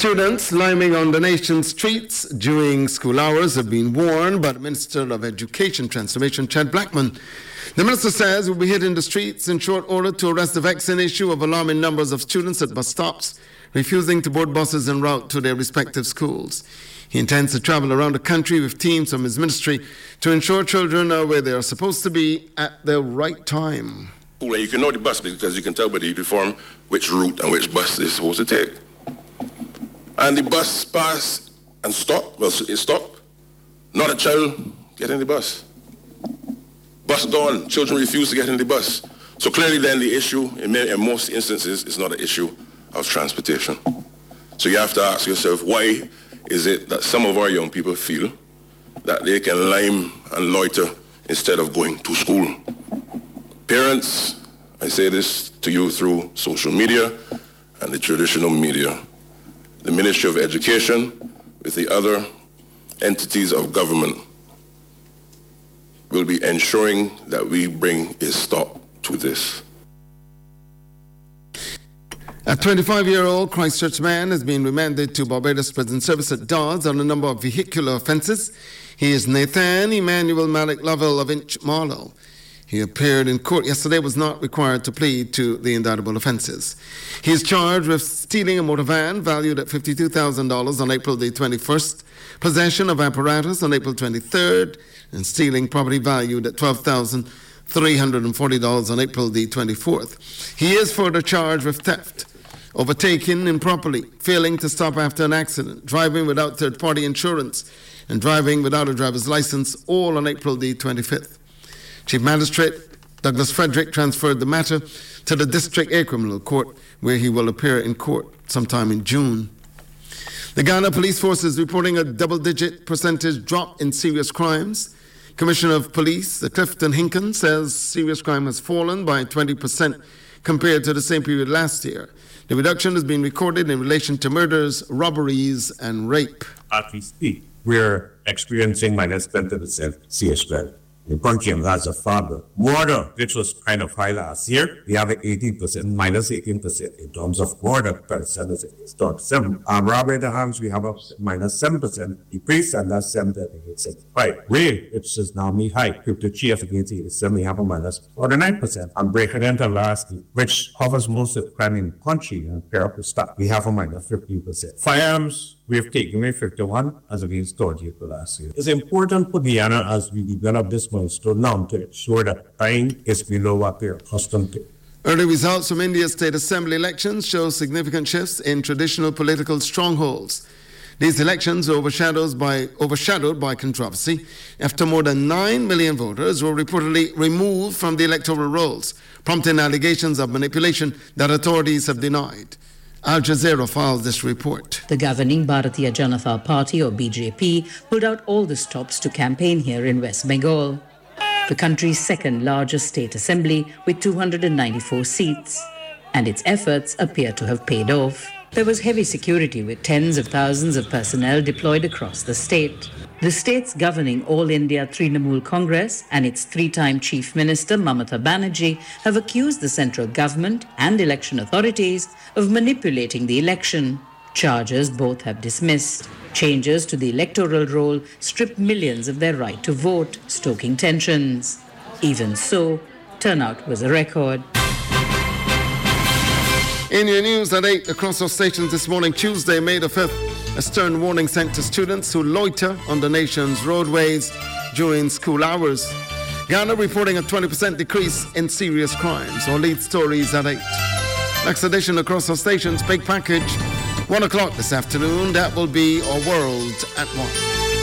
Students liming on the nation's streets during school hours have been warned by the Minister of Education Transformation, Chad Blackman. The minister says we'll be hitting the streets in short order to arrest the vexing issue of alarming numbers of students at bus stops refusing to board buses en route to their respective schools. He intends to travel around the country with teams from his ministry to ensure children are where they are supposed to be at the right time. Well, you can know the bus because you can tell by the uniform which route and which bus they're supposed to take. And the bus pass and stop. Well, it stopped. Not a child get in the bus. Bus gone. Children refuse to get in the bus. So clearly then the issue, in most instances, is not an issue of transportation. So you have to ask yourself, why is it that some of our young people feel that they can lime and loiter instead of going to school? Parents, I say this to you through social media and the traditional media. The Ministry of Education, with the other entities of government, will be ensuring that we bring a stop to this. A 25-year-old Christchurch man has been remanded to Barbados Prison Service at Dawes on a number of vehicular offences. He is Nathan Emmanuel Malik Lovell of Inch Marlow. He appeared in court yesterday, was not required to plead to the indictable offences. He is charged with stealing a motor van valued at $52,000 on April the 21st, possession of apparatus on April 23rd, and stealing property valued at $12,340 on April the 24th. He is further charged with theft, overtaking improperly, failing to stop after an accident, driving without third-party insurance, and driving without a driver's license, all on April the 25th. Chief Magistrate Douglas Frederick transferred the matter to the District A Criminal Court, where he will appear in court sometime in June. The Ghana Police Force is reporting a double-digit percentage drop in serious crimes. Commissioner of Police Clifton Hinken says serious crime has fallen by 20% compared to the same period last year. The reduction has been recorded in relation to murders, robberies, and rape. As we speak, we're experiencing minus 20% CSL. In Punjab, as a father, water, which was kind of high last year, we have 18%, minus 18% in terms of water percentage. It's not 7. Robbery in the house, we have a minus 7%. Decrease, and that's 7.85. Rail, which is now me high, 53 against 87, we have a minus 49%. And breaking into last week, which covers most of the crime in the country and pair up the stock, we have a minus 15%. Firearms, we have taken away 51 as against 38 last year. It's important for Guyana as we develop this milestone now to ensure that crime is below what we are accustomed to. Early results from India's State Assembly elections show significant shifts in traditional political strongholds. These elections were overshadowed by controversy after more than 9 million voters were reportedly removed from the electoral rolls, prompting allegations of manipulation that authorities have denied. Al Jazeera filed this report. The governing Bharatiya Janata Party, or BJP, pulled out all the stops to campaign here in West Bengal, the country's second largest state assembly with 294 seats, and its efforts appear to have paid off. There was heavy security with tens of thousands of personnel deployed across the state. The state's governing All India Trinamool Congress and its three-time Chief Minister Mamata Banerjee have accused the central government and election authorities of manipulating the election. Charges both have dismissed. Changes to the electoral roll stripped millions of their right to vote, stoking tensions. Even so, turnout was a record. In your news at 8 across our stations this morning, Tuesday, May the 5th, a stern warning sent to students who loiter on the nation's roadways during school hours. Ghana reporting a 20% decrease in serious crimes. Our lead stories at 8. Next edition across our stations, big package, 1 o'clock this afternoon. That will be Our World at 1.